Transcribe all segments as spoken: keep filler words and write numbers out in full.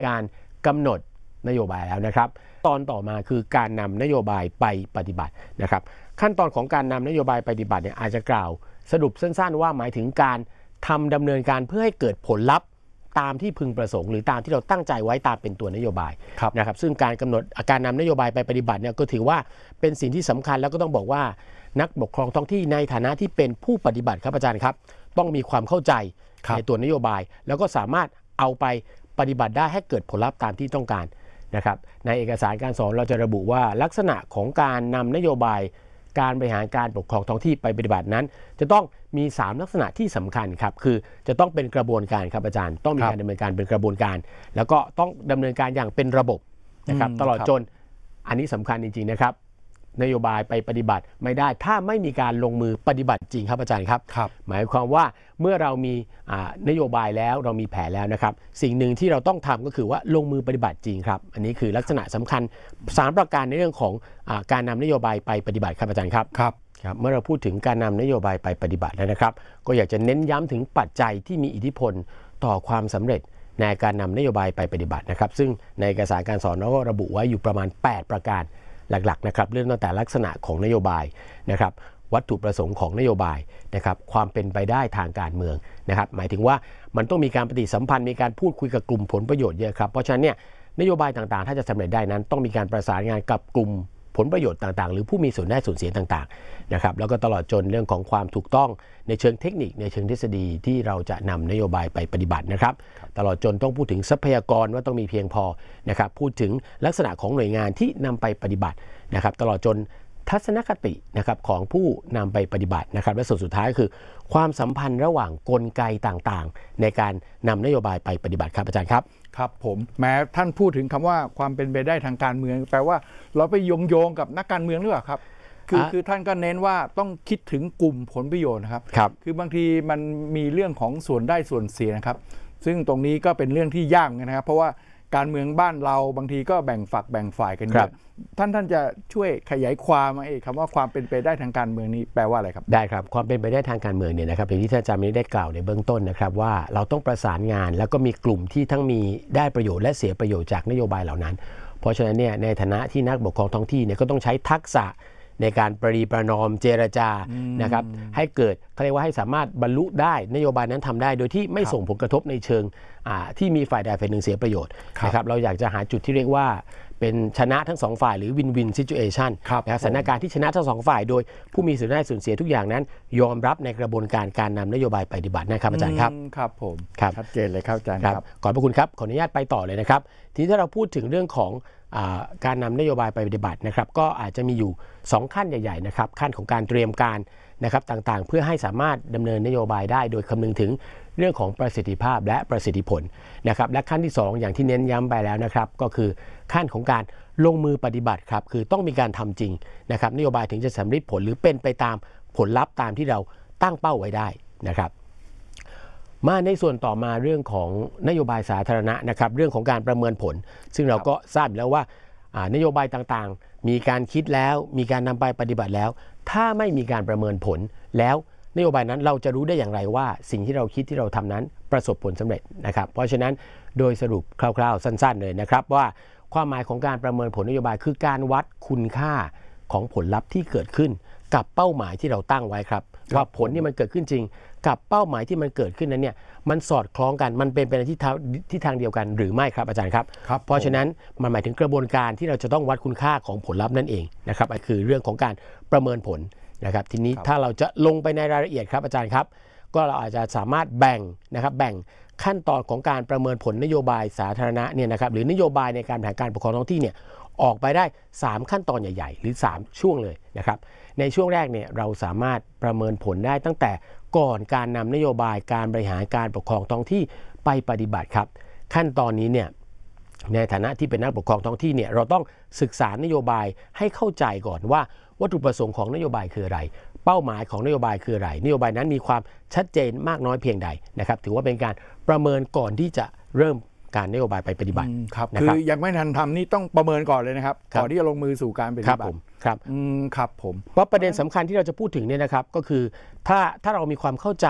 การกำหนดนโยบายแล้วนะครับตอนต่อมาคือการนำนโยบายไปปฏิบัตินะครับขั้นตอนของการนำนโยบายปฏิบัติเนี่ยอาจจะกล่าวสรุปสั้นๆว่าหมายถึงการทำดำเนินการเพื่อให้เกิดผลลัพธ์ตามที่พึงประสงค์หรือตามที่เราตั้งใจไว้ตามเป็นตัวนโยบายนะครับซึ่งการกำหนดการนำนโยบายไปปฏิบัติเนี่ยก็ถือว่าเป็นสิ่งที่สำคัญแล้วก็ต้องบอกว่านักปกครองท้องที่ในฐานะที่เป็นผู้ปฏิบัติครับอาจารย์ครับต้องมีความเข้าใจในตัวนโยบายแล้วก็สามารถเอาไปปฏิบัติได้ให้เกิดผลลัพธ์ตามที่ต้องการนะครับในเอกสารการสอนเราจะระบุว่าลักษณะของการนำนโยบายการบริหารการปกครองท้องที่ไปปฏิบัตินั้นจะต้องมีสามลักษณะที่สำคัญครับคือจะต้องเป็นกระบวนการครับอาจารย์ต้องมีการดำเนินการเป็นกระบวนการแล้วก็ต้องดำเนินการอย่างเป็นระบบนะครับตลอดจนอันนี้สำคัญจริงๆนะครับนโยบายไปปฏิบัติไม่ได้ถ้าไม่มีการลงมือปฏิบัติจริงครับอาจารย์ครับหมายความว่าเมื่อเรามีนโยบายแล้วเรามีแผนแล้วนะครับสิ่งหนึ่งที่เราต้องทำก็คือว่าลงมือปฏิบัติจริงครับอันนี้คือลักษณะสำคัญสามประการในเรื่องของการนำนโยบายไปปฏิบัติครับอาจารย์ครับครับครับเมื่อเราพูดถึงการนำนโยบายไปปฏิบัติแล้วนะครับก็อยากจะเน้นย้ำถึงปัจจัยที่มีอิทธิพลต่อความสำเร็จในการนำนโยบายไปปฏิบัตินะครับซึ่งในเอกสารการสอนเราก็ระบุไว้อยู่ประมาณแปดประการหลักๆนะครับเรื่องตั้งแต่ลักษณะของนโยบายนะครับวัตถุประสงค์ของนโยบายนะครับความเป็นไปได้ทางการเมืองนะครับหมายถึงว่ามันต้องมีการปฏิสัมพันธ์มีการพูดคุยกับกลุ่มผลประโยชน์เยอะครับเพราะฉะนั้นเนี่ยนโยบายต่างๆถ้าจะสำเร็จได้นั้นต้องมีการประสานงานกับกลุ่มผลประโยชน์ต่างๆหรือผู้มีส่วนได้ส่วนเสียต่างๆนะครับแล้วก็ตลอดจนเรื่องของความถูกต้องในเชิงเทคนิคในเชิงทฤษฎีที่เราจะนำนโยบายไปปฏิบัตินะครับตลอดจนต้องพูดถึงทรัพยากรว่าต้องมีเพียงพอนะครับพูดถึงลักษณะของหน่วยงานที่นำไปปฏิบัตินะครับตลอดจนทัศนคตินะครับของผู้นำไปปฏิบัตินะครับและส่วนสุดท้ายคือความสัมพันธ์ระหว่างกลไกต่างๆในการนำนโยบายไปปฏิบัติครับอาจารย์ครับครับผมแม้ท่านพูดถึงคำว่าความเป็นไปได้ทางการเมืองแปลว่าเราไปโยงโยงกับนักการเมืองหรือเปล่าครับคือคือท่านก็เน้นว่าต้องคิดถึงกลุ่มผลประโยชน์นะครับครับคือบางทีมันมีเรื่องของส่วนได้ส่วนเสียนะครับซึ่งตรงนี้ก็เป็นเรื่องที่ยากนะครับเพราะว่าการเมืองบ้านเราบางทีก็แบ่งฝักแบ่งฝ่ายกันเยอะท่านท่านจะช่วยขยายความมาเองคำว่าความเป็นไปได้ทางการเมืองนี้แปลว่าอะไรครับได้ครับความเป็นไปได้ทางการเมืองเนี่ยนะครับอย่างที่ท่านอาจารย์ได้กล่าวในเบื้องต้นนะครับว่าเราต้องประสานงานแล้วก็มีกลุ่มที่ทั้งมีได้ประโยชน์และเสียประโยชน์จากนโยบายเหล่านั้นเพราะฉะนั้นเนี่ยในฐานะที่นักปกครองท้องที่เนี่ยก็ต้องใช้ทักษะในการประนีประนอมเจรจานะครับให้เกิดเขาเรียกว่าให้สามารถบรรลุได้นโยบายนั้นทำได้โดยที่ไม่ส่งผลกระทบในเชิงที่มีฝ่ายใดฝ่ายหนึ่งเสียประโยชน์นะครับเราอยากจะหาจุดที่เรียกว่าเป็นชนะทั้งสองฝ่ายหรือวินวินซิจูเอชันนะครับสถานการณ์ที่ชนะทั้งสองฝ่ายโดยผู้มีส่วนได้ส่วนเสียทุกอย่างนั้นยอมรับในกระบวนการการนำนโยบายไปปฏิบัตินะครับอาจารย์ครับครับผมชัดเจนเลยครับอาจารย์ครับขอบพระคุณครับขออนุญาตไปต่อเลยนะครับทีนี้ถ้าเราพูดถึงเรื่องของการนำนโยบายไปปฏิบัตินะครับก็อาจจะมีอยู่สองขั้นใหญ่ๆนะครับขั้นของการเตรียมการนะครับต่างๆเพื่อให้สามารถดำเนินนโยบายได้โดยคำนึงถึงเรื่องของประสิทธิภาพและประสิทธิผลนะครับและขั้นที่สองอย่างที่เน้นย้ำไปแล้วนะครับก็คือขั้นของการลงมือปฏิบัติครับคือต้องมีการทำจริงนะครับนโยบายถึงจะสำเร็จผลหรือเป็นไปตามผลลัพธ์ตามที่เราตั้งเป้าไว้ได้นะครับมาในส่วนต่อมาเรื่องของนโยบายสาธารณะนะครับเรื่องของการประเมินผลซึ่งเราก็ทราบแล้วว่านโยบายต่างๆมีการคิดแล้วมีการนำไปปฏิบัติแล้วถ้าไม่มีการประเมินผลแล้วนโยบายนั้นเราจะรู้ได้อย่างไรว่าสิ่งที่เราคิดที่เราทำนั้นประสบผลสำเร็จนะครับเพราะฉะนั้นโดยสรุปคร่าวๆสั้นๆเลยนะครับว่าความหมายของการประเมินผลนโยบายคือการวัดคุณค่าของผลลัพธ์ที่เกิดขึ้นกับเป้าหมายที่เราตั้งไว้ครับว่าผลที่มันเกิดขึ้นจริงกับเป้าหมายที่มันเกิดขึ้นนั้นเนี่ยมันสอดคล้องกันมันเป็นไปในทิศทางทิศทางเดียวกันหรือไม่ครับอาจารย์ครับเพราะฉะนั้นมันหมายถึงกระบวนการที่เราจะต้องวัดคุณค่าของผลลัพธ์นั่นเองนะครับก็คือเรื่องของการประเมินผลนะครับทีนี้ถ้าเราจะลงไปในรายละเอียดครับอาจารย์ครับก็เราอาจจะสามารถแบ่งนะครับแบ่งขั้นตอนของการประเมินผลนโยบายสาธารณะเนี่ยนะครับหรือนโยบายในการแผนการปกครองท้องที่เนี่ยออกไปได้สามขั้นตอนใหญ่ๆหรือสามช่วงเลยนะครับในช่วงแรกเนี่ยเราสามารถประเมินผลได้ตั้งแต่ก่อนการนำนโยบายการบริหารการปกครองท้องที่ไปปฏิบัติครับขั้นตอนนี้เนี่ยในฐานะที่เป็นนักปกครองท้องที่เนี่ยเราต้องศึกษานโยบายให้เข้าใจก่อนว่าวัตถุประสงค์ของนโยบายคืออะไรเป้าหมายของนโยบายคืออะไรนโยบายนั้นมีความชัดเจนมากน้อยเพียงใดนะครับถือว่าเป็นการประเมินก่อนที่จะเริ่มการนโยบายไปปฏิบัติครับคือยังไม่ทันทำนี่ต้องประเมินก่อนเลยนะครับก่อนที่จะลงมือสู่การปฏิบัติครับอืมครับผมเพราะประเด็นสำคัญที่เราจะพูดถึงเนี่ยนะครับก็คือถ้าถ้าเรามีความเข้าใจ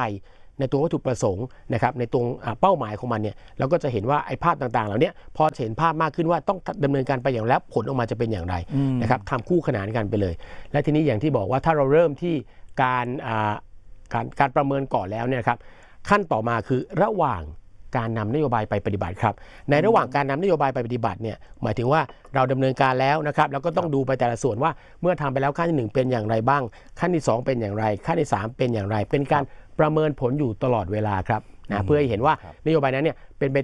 ในตัววัตถุประสงค์นะครับในตรงเป้าหมายของมันเนี่ยเราก็จะเห็นว่าไอ้ภาพต่างๆเหล่านี้พอเห็นภาพมากขึ้นว่าต้องดำเนินการไปอย่างแล้วผลออกมาจะเป็นอย่างไรนะครับทำคู่ขนานกันไปเลยและทีนี้อย่างที่บอกว่าถ้าเราเริ่มที่การการการประเมินก่อนแล้วเนี่ยครับขั้นต่อมาคือระหว่างการนำนโยบายไปปฏิบัติครับในระหว่างการนำนโยบายไปปฏิบัติเนี่ยหมายถึงว่าเราดำเนินการแล้วนะครับแล้วก็ต้องดูไปแต่ละส่วนว่าเมื่อทำไปแล้วขั้นที่หนึ่งเป็นอย่างไรบ้างขั้นที่สองเป็นอย่างไรขั้นที่สามเป็นอย่างไรเป็นการประเมินผลอยู่ตลอดเวลาครับนะเพื่อให้เห็นว่านโยบายนั้นเนี่ยเป็นไป